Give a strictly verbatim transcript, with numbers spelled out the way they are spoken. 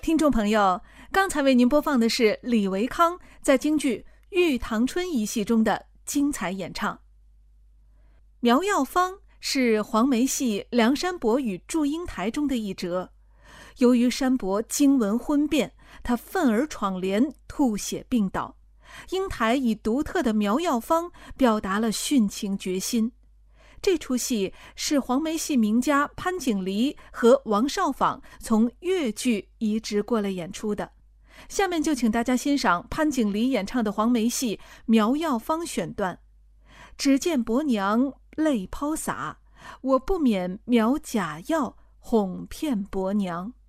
听众朋友，刚才为您播放的是李维康在京剧《玉堂春》一戏中的精彩演唱。苗耀芳是黄梅戏梁山伯与祝英台中的一折。由于山伯惊闻婚变，他愤而闯帘，吐血病倒。英台以独特的苗耀芳表达了殉情决心。这出戏是黄梅戏名家潘景黎和王少舫从越剧移植过来演出的。下面就请大家欣赏潘景黎演唱的黄梅戏苗耀芳选段。只见伯娘泪抛洒，我不免描假药哄骗伯娘。